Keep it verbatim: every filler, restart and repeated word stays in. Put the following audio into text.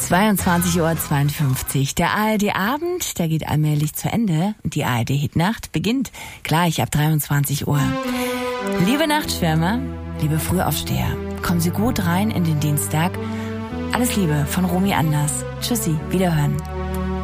zweiundzwanzig Uhr zweiundfünfzig. Der A R D-Abend, der geht allmählich zu Ende. Die A R D-Hitnacht beginnt gleich ab dreiundzwanzig Uhr. Liebe Nachtschwärmer, liebe Frühaufsteher, kommen Sie gut rein in den Dienstag. Alles Liebe von Romy Anders. Tschüssi, wiederhören.